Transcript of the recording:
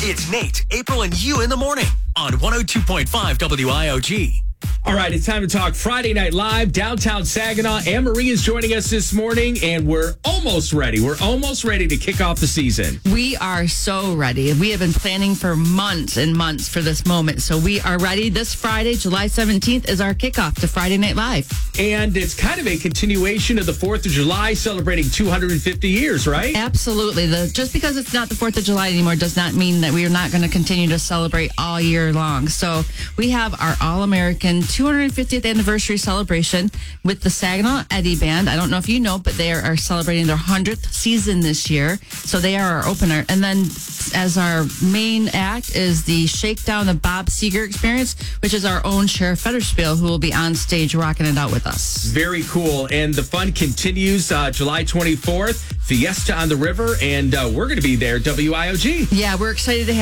It's Nate, April, and you in the morning on 102.5 WIOG. All right, it's time to talk Friday Night Live, downtown Saginaw. Anne Marie is joining us this morning, and we're almost ready. We're almost ready to kick off the season. We are so ready. We have been planning for months and months for this moment. So we are ready. This Friday, July 17th, is our kickoff to Friday Night Live. And it's kind of a continuation of the 4th of July, celebrating 250 years, right? Absolutely. Just because it's not the 4th of July anymore does not mean that we are not going to continue to celebrate all year long. So we have our All-American 250th anniversary celebration with the Saginaw Eddie Band. I don't know if you know, but they are celebrating their 100th season this year. So they are our opener. And then as our main act is the Shakedown the Bob Seger Experience, which is our own Sheriff Federspiel, who will be on stage rocking it out with us. Very cool. And the fun continues July 24th, Fiesta on the River, and we're going to be there, WIOG. Yeah, we're excited to have